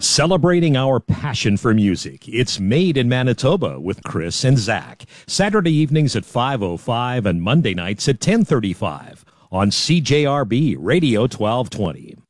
Celebrating our passion for music. It's Made in Manitoba with Chris and Zach. Saturday evenings at 5:05 and Monday nights at 10:35 on CJRB Radio 1220.